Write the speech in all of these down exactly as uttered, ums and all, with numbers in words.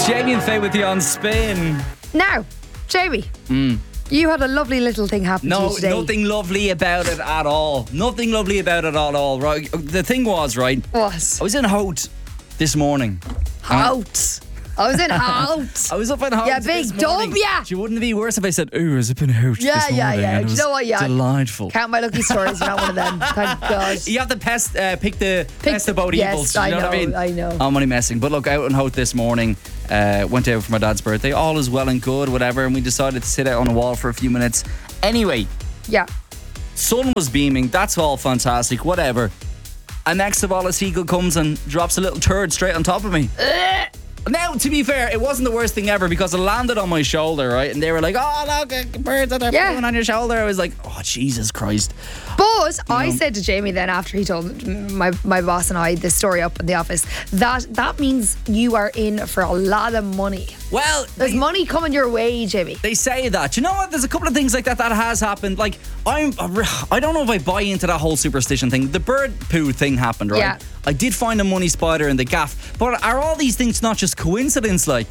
Jamie and Faye with you on Spin. Now, Jamie, Mm. you had a lovely little thing happen to No, you today. nothing lovely about it at all. Nothing lovely about it at all. Right? The thing was, right? What? I was in Hout this morning. Out. I was in out. I was up in Hout. Yeah, this big morning. dub, yeah. She wouldn't it be worse if I said, "Oh, I was up in Hout Yeah, this yeah, morning." yeah. and it Do you was know what? Yeah. delightful. Count my lucky stories. You're not one of them. Thank God. You have to pest, uh, pick the Pick- best of both yes, evils. You I know, what I know, mean? I know. I'm only messing. But look, out in Hout this morning, uh, went out for my dad's birthday. All is well and good, whatever. And we decided to sit out on a wall for a few minutes. Anyway, Yeah. sun was beaming. That's all fantastic. Whatever. And next of all, a seagull comes and drops a little turd straight on top of me. Now, to be fair, it wasn't the worst thing ever because it landed on my shoulder, right? And they were like, "Oh, look, uh, birds that are Yeah. flying on your shoulder." I was like, "Oh, Jesus Christ!" But I know. said to Jamie then after he told my, my boss and I this story up in the office that that means you are in for a lot of money. Well, There's they, money coming your way, Jamie. they say that. You know what? There's a couple of things like that that has happened. Like, I'm, I don't know if I buy into that whole superstition thing. The bird poo thing happened, right? Yeah. I did find a money spider in the gaff, but are all these things not just coincidence? Like,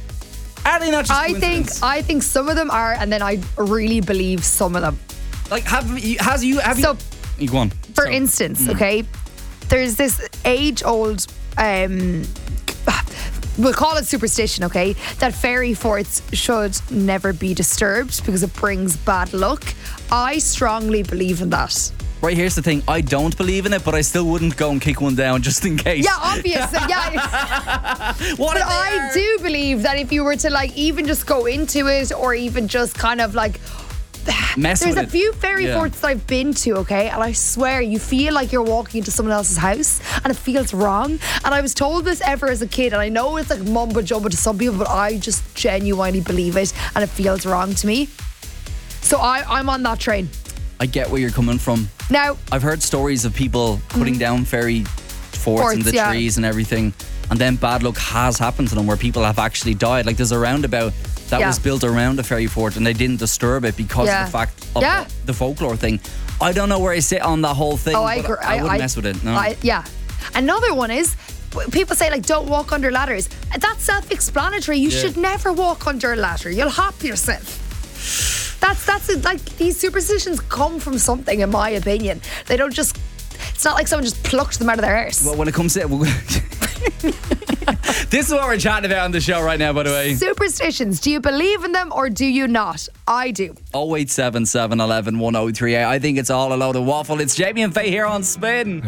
are they not just I think coincidence? I think some of them are, and then I really believe some of them. Like, have you? Has you? Have So, you? You go on. for So- instance, okay, there's this age-old, um, we'll call it superstition, okay, that fairy forts should never be disturbed because it brings bad luck. I strongly believe in that. Right, here's the thing. I don't believe in it, but I still wouldn't go and kick one down just in case. Yeah, obviously, yeah. What But if they I are? do believe that if you were to like even just go into it or even just kind of like Mess there's with a it. few fairy Yeah. forts that I've been to, okay, and I swear you feel like you're walking into someone else's house and it feels wrong. And I was told this ever as a kid, and I know it's like mumbo jumbo to some people, but I just genuinely believe it and it feels wrong to me. So I, I'm on that train. I get where you're coming from. Now, I've heard stories of people putting down fairy forts, Forts, in the yeah. trees and everything, and then bad luck has happened to them where people have actually died. Like there's a roundabout that Yeah. was built around a fairy fort and they didn't disturb it because Yeah. of the fact of Yeah. the, the folklore thing. I don't know where I sit on that whole thing. oh, I but agree. I, wouldn't mess with it. No. I, yeah. Another one is people say like don't walk under ladders. That's self-explanatory. You Yeah. should never walk under a ladder. You'll hop yourself. That's that's it. Like these superstitions come from something, in my opinion. They don't just. It's not like someone just plucked them out of their arse. well, when it comes to this is what we're chatting about on the show right now, by the way. Superstitions. Do you believe in them or do you not? I do. oh eight seven seven, one one, one oh three eight. I think it's all a load of waffle. It's Jamie and Faye here on Spin.